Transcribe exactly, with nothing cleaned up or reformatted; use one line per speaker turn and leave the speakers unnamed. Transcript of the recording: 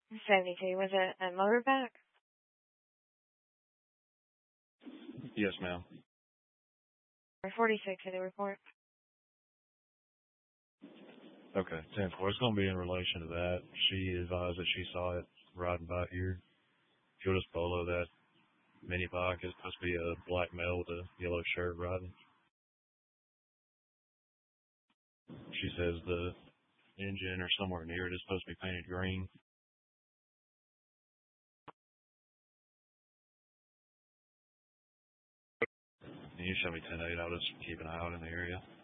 seventy-two. Was it a motorbike?
Yes, ma'am.
Or forty-six in the report.
Okay, ten four. It's going to be in relation to that. She advised that she saw it riding by here. If you'll just follow that mini bike, it's supposed to be a black male with a yellow shirt riding. She says the engine or somewhere near it is supposed to be painted green. You show me ten eight. I'll just keep an eye out in the area.